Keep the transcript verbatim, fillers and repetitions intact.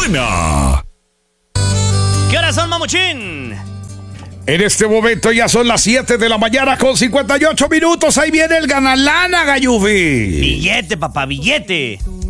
lana. ¿Qué horas son, mamuchín? En este momento ya son las siete de la mañana con cincuenta y ocho minutos. Ahí viene el ganalana, Gayufi. Billete, papá, billete.